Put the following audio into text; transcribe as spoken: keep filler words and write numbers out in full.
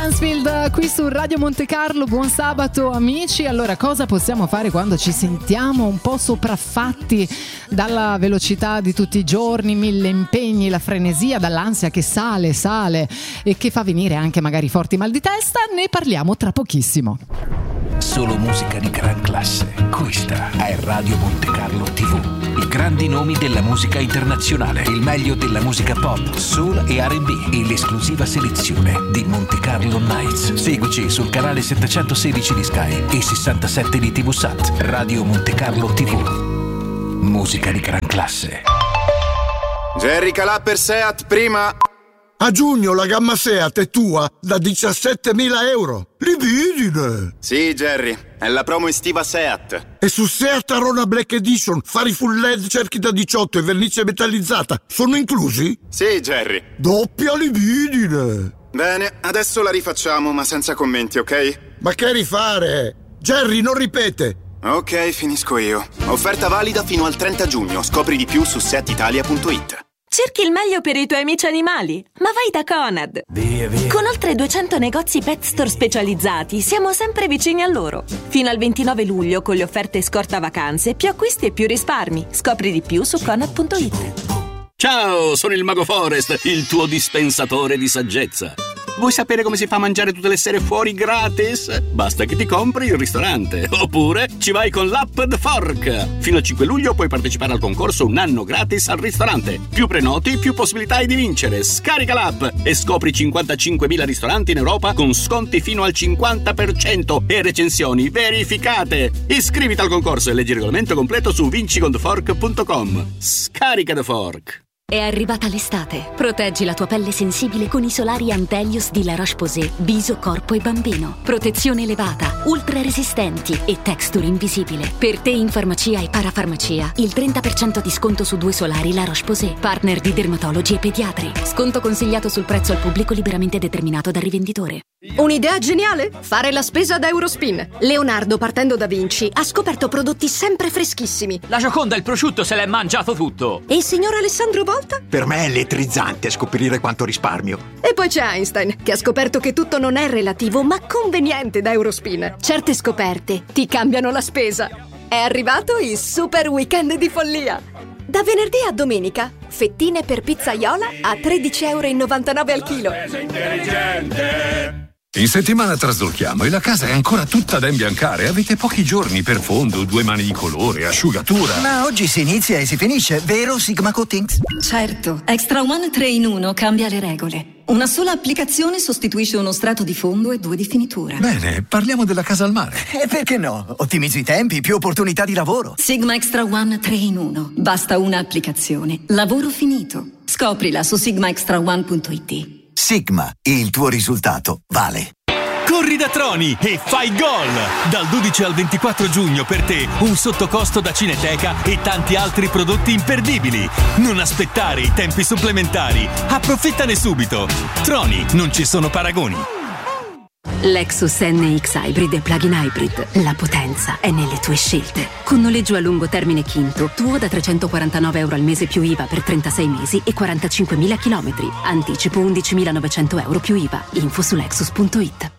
Mansfield qui su Radio Monte Carlo. Buon sabato amici. Allora, cosa possiamo fare quando ci sentiamo un po' sopraffatti dalla velocità di tutti i giorni, mille impegni, la frenesia, dall'ansia che sale, sale e che fa venire anche magari forti mal di testa? Ne parliamo tra pochissimo. Solo musica di gran classe. Questa è Radio Monte Carlo tivù. I grandi nomi della musica internazionale, il meglio della musica pop, soul e R and B e l'esclusiva selezione di Monte Carlo Nights. Seguici sul canale settecentosedici di Sky e sessantasette di TVSat. Radio Monte Carlo tivù. Musica di gran classe. Jerry Calà per Seat prima. A giugno la gamma Seat è tua da diciassettemila euro. Libidine! Sì, Jerry, è la promo estiva Seat. E su Seat Arona Black Edition, fari full L E D, cerchi da diciotto e vernice metallizzata sono inclusi? Sì, Jerry. Doppia libidine! Bene, adesso la rifacciamo, ma senza commenti, ok? Ma che rifare? Jerry, non ripete! Ok, finisco io. Offerta valida fino al trenta giugno. Scopri di più su seat italia punto it. Cerchi il meglio per i tuoi amici animali? Ma vai da Conad! Via, via. Con oltre duecento negozi pet store specializzati, siamo sempre vicini a loro. Fino al ventinove luglio, con le offerte scorta vacanze, più acquisti e più risparmi. Scopri di più su conad punto it. Ciao, sono il Mago Forest, il tuo dispensatore di saggezza. Vuoi sapere come si fa a mangiare tutte le sere fuori gratis? Basta che ti compri il ristorante. Oppure ci vai con l'app The Fork. Fino al cinque luglio puoi partecipare al concorso Un anno gratis al ristorante. Più prenoti, più possibilità hai di vincere. Scarica l'app e scopri cinquantacinquemila ristoranti in Europa con sconti fino al cinquanta per cento e recensioni verificate. Iscriviti al concorso e leggi il regolamento completo su vinci con the fork punto com. Scarica The Fork. È arrivata l'estate. Proteggi la tua pelle sensibile con i solari Antelios di La Roche-Posay, viso, corpo e bambino. Protezione elevata, ultra resistenti e texture invisibile. Per te in farmacia e parafarmacia, il trenta per cento di sconto su due solari La Roche-Posay, partner di dermatologi e pediatri. Sconto consigliato sul prezzo al pubblico liberamente determinato dal rivenditore. Un'idea geniale? Fare la spesa da Eurospin. Leonardo, partendo da Vinci, ha scoperto prodotti sempre freschissimi. La Gioconda e il prosciutto se l'è mangiato tutto. E il signor Alessandro Volta? Per me è elettrizzante scoprire quanto risparmio. E poi c'è Einstein, che ha scoperto che tutto non è relativo, ma conveniente da Eurospin. Certe scoperte ti cambiano la spesa. È arrivato il super weekend di follia. Da venerdì a domenica, fettine per pizzaiola a tredici e novantanove euro al chilo. In settimana traslochiamo e la casa è ancora tutta da imbiancare. Avete pochi giorni per fondo, due mani di colore, asciugatura. Ma oggi si inizia e si finisce, vero Sigma Coatings? Certo, Extra One tre in uno cambia le regole. Una sola applicazione sostituisce uno strato di fondo e due di finitura. Bene, parliamo della casa al mare. E perché no? Ottimizzi i tempi, più opportunità di lavoro. Sigma Extra One tre in uno. Basta una applicazione. Lavoro finito. Scoprila su sigma extra one punto it. Sigma, il tuo risultato vale. Corri da Troni e fai gol! Dal dodici al ventiquattro giugno per te un sottocosto da Cineteca e tanti altri prodotti imperdibili. Non aspettare i tempi supplementari. Approfittane subito. Troni, non ci sono paragoni. Lexus N X Hybrid e Plug-in Hybrid. La potenza è nelle tue scelte. Con noleggio a lungo termine Quinto, tuo da trecentoquarantanove euro al mese più I V A per trentasei mesi e quarantacinquemila chilometri. Anticipo undicimilanovecento euro più I V A. Info su lexus punto it.